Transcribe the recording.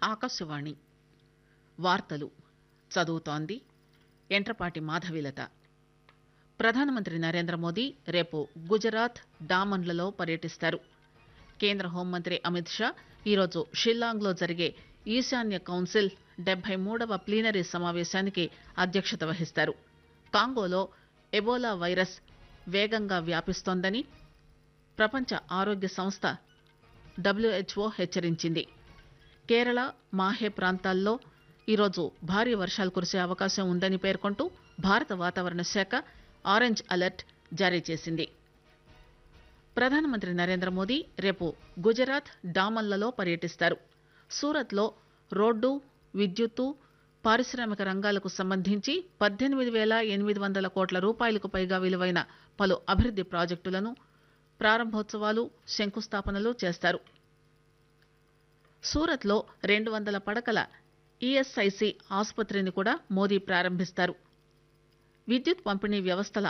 ఆకాశవాణి వార్తలు చదువుతోంది ఎంట్రపాటి మాధవీలత. ప్రధానమంత్రి నరేంద్ర మోదీ రేపు గుజరాత్ డామన్లలో పర్యటిస్తారు. కేంద్ర హోంమంత్రి అమిత్ షా ఈరోజు షిల్లాంగ్లో జరిగే ఈశాన్య కౌన్సిల్ 73వ ప్లీనరీ సమావేశానికి అధ్యక్షత వహిస్తారు. కాంగోలో ఎబోలా వైరస్ వేగంగా వ్యాపిస్తోందని ప్రపంచ ఆరోగ్య సంస్థ WHO హెచ్చరించింది. కేరళ, మాహే ప్రాంతాల్లో ఈరోజు భారీ వర్షాలు కురిసే అవకాశం ఉందని పేర్కొంటూ భారత వాతావరణ శాఖ ఆరెంజ్ అలర్ట్ జారీ చేసింది. ప్రధానమంత్రి నరేంద్ర మోదీ రేపు గుజరాత్ డామన్లలో పర్యటిస్తారు. సూరత్లో రోడ్డు, విద్యుత్తు, పారిశ్రామిక రంగాలకు సంబంధించి 18,800 కోట్ల రూపాయలకు పైగా విలువైన పలు అభివృద్ది ప్రాజెక్టులను ప్రారంభోత్సవాలు, శంకుస్థాపనలు చేస్తారు. సూరత్లో 200 పడకల ఈఎస్ఐసి ఆసుపత్రిని కూడా మోదీ ప్రారంభిస్తారు. విద్యుత్ పంపిణీ వ్యవస్థల